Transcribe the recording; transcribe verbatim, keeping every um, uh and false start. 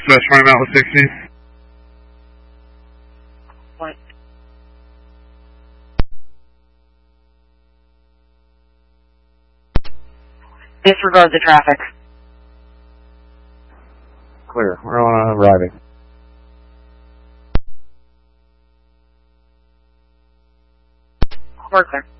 Dispatch twenty Mount with sixteen. What? Disregard the traffic. Clear. We're on arriving. We're clear.